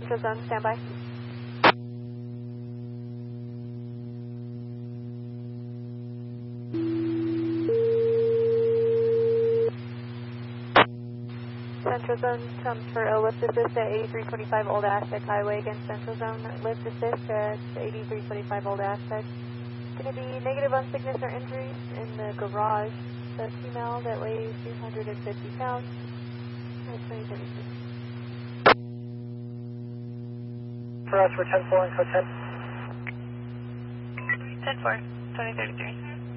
Central Zone, standby. Central Zone, come for a lift assist at 8325 Old Aztec Highway against Central Zone. Lift assist at 8325 Old Aztec. Going to be negative on sickness or injuries in the garage. The female that weighs 250 pounds. 2032. For us, we're 10-4 and code 10. 10-4, 2033.